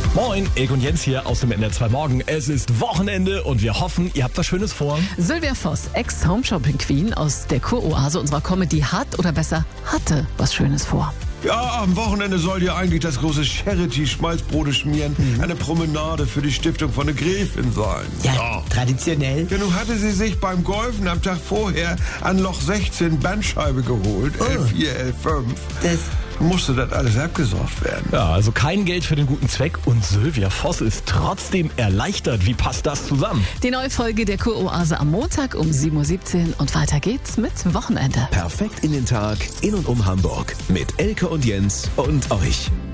Moin, Elke und Jens hier aus dem NDR 2 Morgen. Es ist Wochenende und wir hoffen, ihr habt was Schönes vor. Sylvia Voss, Ex-Home-Shopping-Queen aus der Kuroase unserer Comedy, hat oder besser hatte was Schönes vor. Ja, am Wochenende soll dir eigentlich das große Charity-Schmalzbrote schmieren eine Promenade für die Stiftung von der Gräfin sein. Ja, traditionell. Ja, nun hatte sie sich beim Golfen am Tag vorher an Loch 16 Bandscheibe geholt, L4, L5. Das Musste das alles abgesorgt werden. Ja, also kein Geld für den guten Zweck und Sylvia Voss ist trotzdem erleichtert. Wie passt das zusammen? Die neue Folge der Kuroase am Montag um 7.17 Uhr und weiter geht's mit Wochenende. Perfekt in den Tag, in und um Hamburg. Mit Elke und Jens und euch.